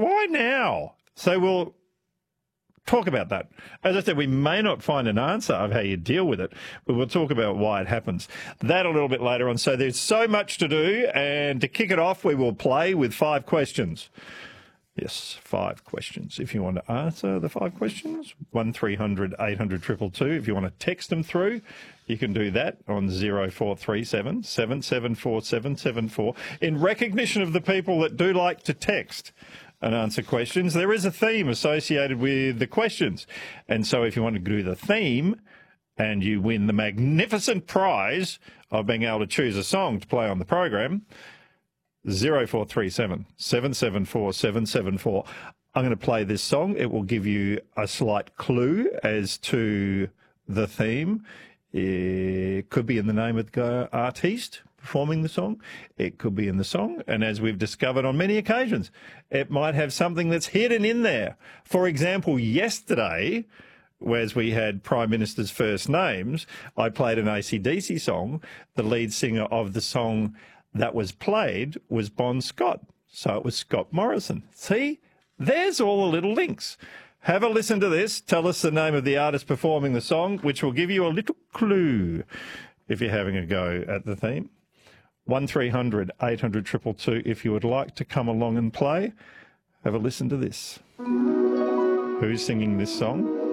Why now? So we'll talk about that. As I said, we may not find an answer of how you deal with it, but we'll talk about why it happens. That a little bit later on. So there's so much to do, and to kick it off, we will play with 5 questions. Yes, 5 questions. If you want to answer the 5 questions, 1300 800 222. If you want to text them through, you can do that on 0437 774 774. In recognition of the people that do like to text and answer questions, there is a theme associated with the questions. And so if you want to do the theme and you win the magnificent prize of being able to choose a song to play on the program, 0437 774 774. I'm going to play this song. It will give you a slight clue as to the theme. It could be in the name of the artiste performing the song. It could be in the song. And as we've discovered on many occasions, it might have something that's hidden in there. For example, yesterday, whereas we had Prime Minister's first names, I played an AC/DC song. The lead singer of the song that was played was Bon Scott. So it was Scott Morrison. See, there's all the little links. Have a listen to this. Tell us the name of the artist performing the song, which will give you a little clue if you're having a go at the theme. 1300 800 222 if you would like to come along and play. Have a listen to this. Who's singing this song?